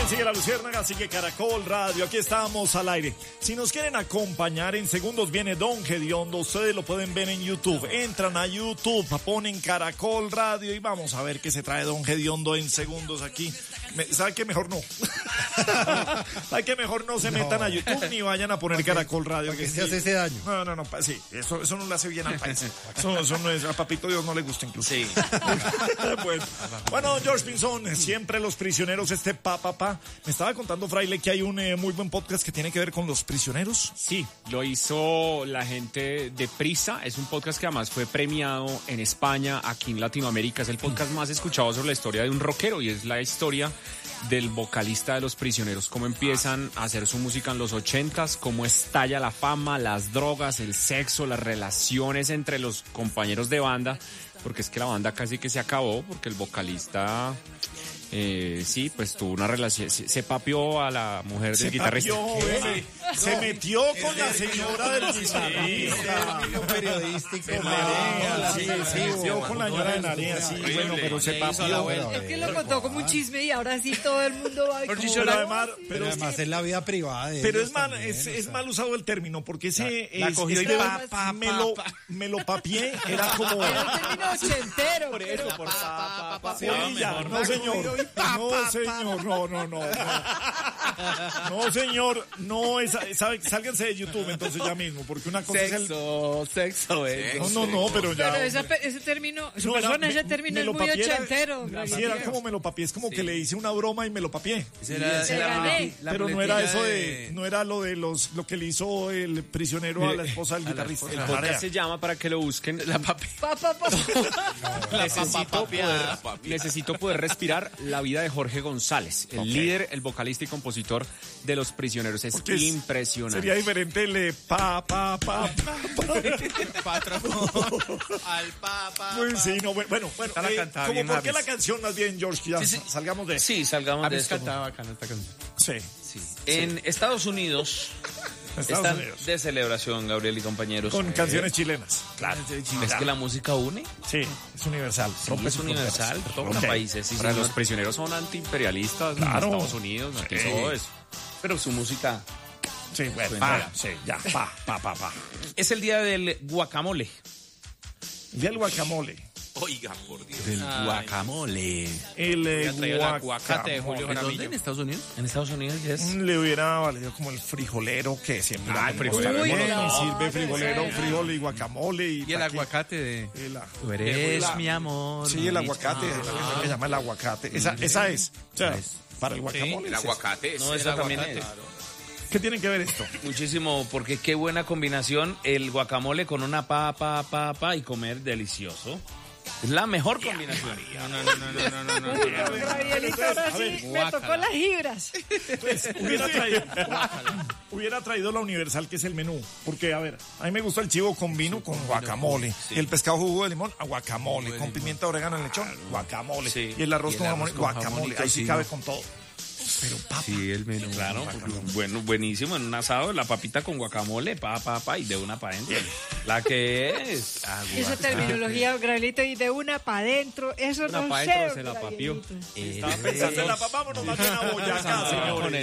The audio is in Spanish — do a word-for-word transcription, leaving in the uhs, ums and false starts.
Bien, sigue La Luciérnaga, sigue Caracol Radio, aquí estamos al aire. Si nos quieren acompañar, en segundos viene Don Gediondo, ustedes lo pueden ver en YouTube. Entran a YouTube, ponen Caracol Radio y vamos a ver qué se trae Don Gediondo en segundos aquí. ¿Sabe qué? Mejor no. ¿Sabe qué? Mejor no se no. metan a YouTube ni vayan a poner Caracol Radio. Que que se sí. hace ese daño. No, no, no, sí, eso, eso no le hace bien al país. Eso, eso no es, a Papito Dios no le gusta incluso. Sí. bueno, bueno, George Pinzón, siempre los prisioneros, este pa, pa, pa. Me estaba contando, Fraile, que hay un eh, muy buen podcast que tiene que ver con los prisioneros. Sí, lo hizo la gente de Prisa. Es un podcast que además fue premiado en España, aquí en Latinoamérica. Es el podcast más escuchado sobre la historia de un rockero y es la historia del vocalista de Los Prisioneros, cómo empiezan a hacer su música en los ochentas, cómo estalla la fama, las drogas, el sexo, las relaciones entre los compañeros de banda, porque es que la banda casi que se acabó, porque el vocalista... Eh, sí, pues tuvo una relación, se, se papió a la mujer del se guitarrista. Papió, eh. no, se metió con la señora del guitarrista. periodístico. Se Narea, sí, sí, se metió con la señora de Narea, sí, bueno, pero se papió. Es que lo contó como un chisme y ahora sí todo el mundo va a ver. Pero además, pero pero además es, que, es la vida privada de Pero ellos es mal, también, es, o sea. es mal usado el término, porque ese la, es, la cogió es y que pa, pa, me, lo, me lo papié, era como... Era el término ochentero. Por eso, por pa, pa, pa, Sí, ya, no, señor. No, señor, no, no, no. No, no señor, no, es, sabe, sálganse de YouTube entonces ya mismo, porque una cosa sexo, es el... Sexo, eh. No, no, no, pero ya... Pero esa, ese término, su no, persona, era, ese término me, es muy ochentero. Sí, era como me lo papié, es como sí. que le hice una broma y me lo papié. Era, sí, era, la, la pero no era eso de... No era lo de los lo que le hizo el prisionero Mire, a la esposa del guitarrista. El podcast se llama, para que lo busquen, La Papi. Pa, pa, pa. necesito, poder, necesito poder respirar la vida de Jorge González, el okay. líder, el vocalista y compositor de Los Prisioneros. Es Porque impresionante. Sería diferente el de pa, pa, pa, pa, al pa, pa, pues sí, no, bueno, bueno, bueno eh, como por qué la canción más bien, George, que ya sí, sí. salgamos de Sí, salgamos de esto. Cantaba acá en esta canción. Sí. sí. En sí. Estados Unidos Estados están Unidos. de celebración, Gabriel y compañeros. Con eh, canciones chilenas. Claro. ¿Es que la música une? Sí, es universal. Sí, es universal. Todos okay. países. Sí, Para sí, los no. prisioneros son antiimperialistas. Claro. Estados Unidos, sí. todo eso. Pero su música... Sí, bueno, pa, sí, ya, pa, pa, pa, pa. Es el día del guacamole. El día del guacamole. Oiga, por Dios. Del Ay. guacamole. El eh, guacamole. aguacate de Julio Jaramillo. ¿Dónde? ¿En Estados Unidos? En Estados Unidos, yes. Le hubiera valido como el frijolero, que siempre ah, el frijolero. Uy, Bien, no, y sirve frijolero, frijol y guacamole. Y, y el aguacate de... El, Tú eres la, mi amor. Sí, el aguacate, ah, la que llama el aguacate. Esa, esa es. O sea, para el guacamole. Sí, el aguacate. Es no, esa también es. ¿Qué tiene que ver esto? Muchísimo, porque qué buena combinación el guacamole con una papa, papa, pa, y comer delicioso. Es la mejor combinación. No, no, no, no, no, no, no. Gabrielito, ahora sí me tocó las libras. Pues, hubiera traído, hubiera traído la universal, que es el menú. Porque, a ver, a mí me gusta el chivo con vino, con guacamole. Sí. El pescado jugo de limón, a guacamole. Jugo con pimienta, orégano, el lechón, guacamole. Sí. Y el arroz y el con jamón, guacamole. Ahí sí cabe con todo. Pero papa. Sí, el menú. Claro, bueno, buenísimo. En un asado, la papita con guacamole, pa, pa, pa, y de una pa' adentro. La que es. Esa terminología, Gabrielito, y de una pa' adentro, eso una no pa sé. Se la papió. Estaba pensando en la papá, vámonos más de una Boyacá, señores.